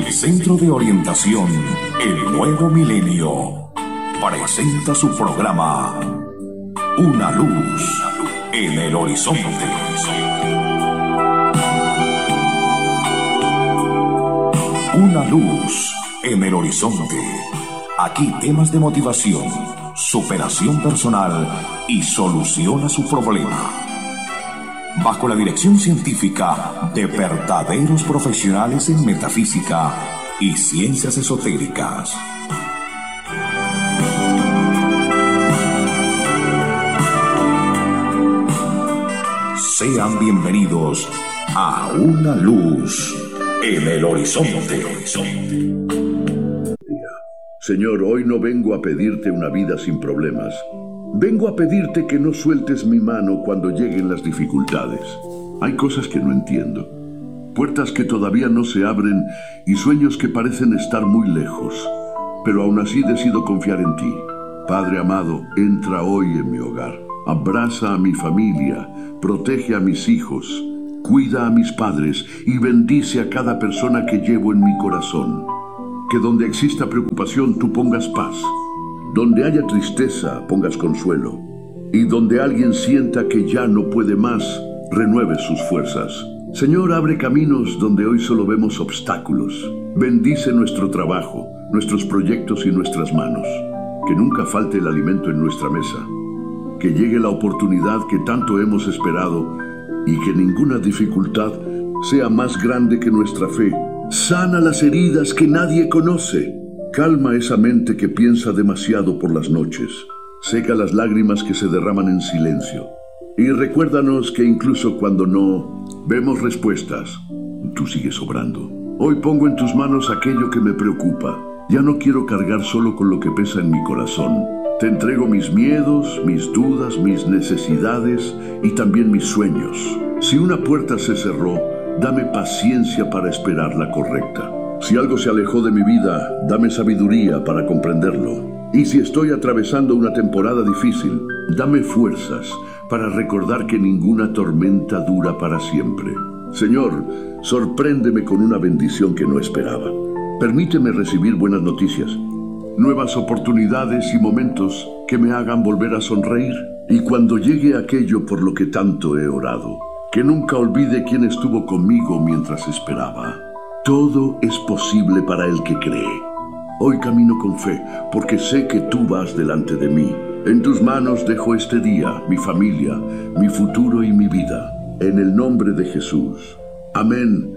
El Centro de Orientación El Nuevo Milenio presenta su programa Una luz en el horizonte. Una luz en el horizonte. Aquí temas de motivación, superación personal y solución a su problema. Bajo la dirección científica de verdaderos profesionales en metafísica y ciencias esotéricas. Sean bienvenidos a Una luz en el horizonte. Señor, hoy no vengo a pedirte una vida sin problemas. Vengo a pedirte que no sueltes mi mano cuando lleguen las dificultades. Hay cosas que no entiendo, puertas que todavía no se abren y sueños que parecen estar muy lejos. Pero aún así decido confiar en ti. Padre amado, entra hoy en mi hogar. Abraza a mi familia, protege a mis hijos, cuida a mis padres y bendice a cada persona que llevo en mi corazón. Que donde exista preocupación tú pongas paz. Donde haya tristeza, pongas consuelo. Y donde alguien sienta que ya no puede más, renueve sus fuerzas. Señor, abre caminos donde hoy solo vemos obstáculos. Bendice nuestro trabajo, nuestros proyectos y nuestras manos. Que nunca falte el alimento en nuestra mesa. Que llegue la oportunidad que tanto hemos esperado y que ninguna dificultad sea más grande que nuestra fe. Sana las heridas que nadie conoce. Calma esa mente que piensa demasiado por las noches. Seca las lágrimas que se derraman en silencio. Y recuérdanos que incluso cuando no vemos respuestas, tú sigues obrando. Hoy pongo en tus manos aquello que me preocupa. Ya no quiero cargar solo con lo que pesa en mi corazón. Te entrego mis miedos, mis dudas, mis necesidades y también mis sueños. Si una puerta se cerró, dame paciencia para esperar la correcta. Si algo se alejó de mi vida, dame sabiduría para comprenderlo. Y si estoy atravesando una temporada difícil, dame fuerzas para recordar que ninguna tormenta dura para siempre. Señor, sorpréndeme con una bendición que no esperaba. Permíteme recibir buenas noticias, nuevas oportunidades y momentos que me hagan volver a sonreír. Y cuando llegue aquello por lo que tanto he orado, que nunca olvide quién estuvo conmigo mientras esperaba. Todo es posible para el que cree. Hoy camino con fe, porque sé que tú vas delante de mí. En tus manos dejo este día, mi familia, mi futuro y mi vida. En el nombre de Jesús. Amén.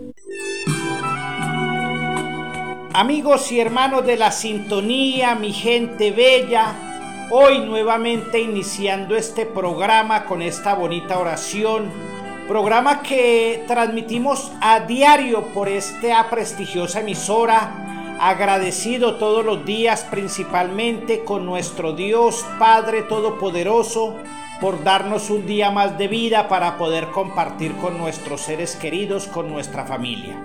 Amigos y hermanos de la sintonía, mi gente bella, hoy nuevamente iniciando este programa con esta bonita oración. Programa que transmitimos a diario por esta prestigiosa emisora, agradecido todos los días principalmente con nuestro Dios Padre Todopoderoso por darnos un día más de vida para poder compartir con nuestros seres queridos, con nuestra familia.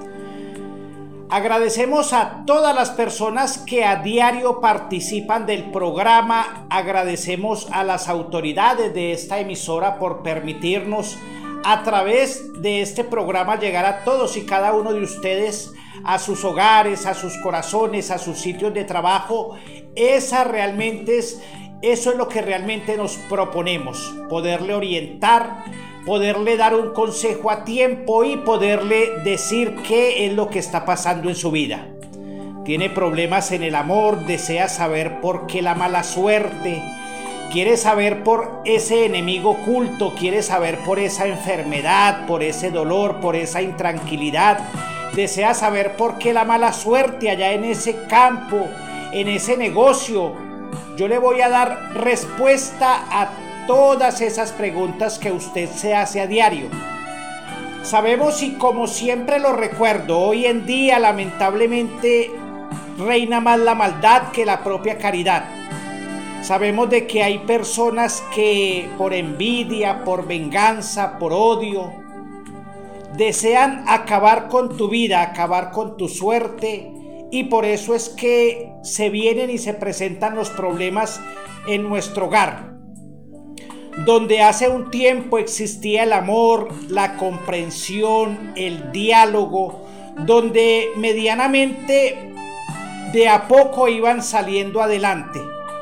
Agradecemos a todas las personas que a diario participan del programa, agradecemos a las autoridades de esta emisora por permitirnos a través de este programa llegar a todos y cada uno de ustedes, a sus hogares, a sus corazones, a sus sitios de trabajo. Eso es lo que realmente nos proponemos, poderle orientar, poderle dar un consejo a tiempo y poderle decir qué es lo que está pasando en su vida. Tiene problemas en el amor, desea saber por qué la mala suerte, quiere saber por ese enemigo oculto, quiere saber por esa enfermedad, por ese dolor, por esa intranquilidad. Desea saber por qué la mala suerte allá en ese campo, en ese negocio. Yo le voy a dar respuesta a todas esas preguntas que usted se hace a diario. Sabemos y como siempre lo recuerdo, hoy en día lamentablemente reina más la maldad que la propia caridad. Sabemos de que hay personas que por envidia, por venganza, por odio, desean acabar con tu vida, acabar con tu suerte, y por eso es que se vienen y se presentan los problemas en nuestro hogar. Donde hace un tiempo existía el amor, la comprensión, el diálogo, donde medianamente de a poco iban saliendo adelante.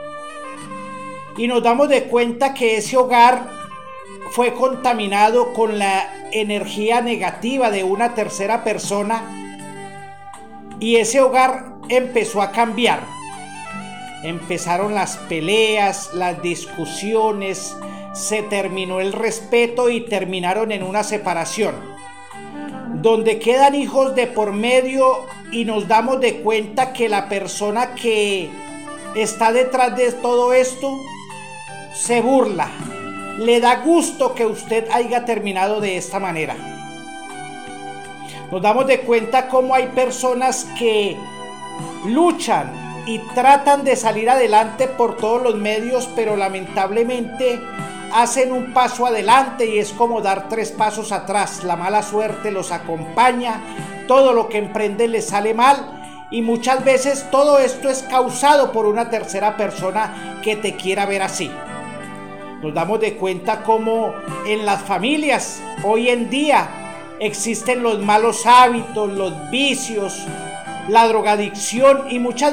Y nos damos de cuenta que ese hogar fue contaminado con la energía negativa de una tercera persona y ese hogar empezó a cambiar. Empezaron las peleas, las discusiones, se terminó el respeto y terminaron en una separación, donde quedan hijos de por medio y nos damos de cuenta que la persona que está detrás de todo esto se burla. Le da gusto que usted haya terminado de esta manera. Nos damos de cuenta cómo hay personas que luchan y tratan de salir adelante por todos los medios, pero lamentablemente hacen un paso adelante y es como dar 3 pasos atrás. La mala suerte los acompaña, todo lo que emprenden les sale mal y muchas veces todo esto es causado por una tercera persona que te quiera ver así. Nos damos de cuenta cómo en las familias hoy en día existen los malos hábitos, los vicios, la drogadicción y muchas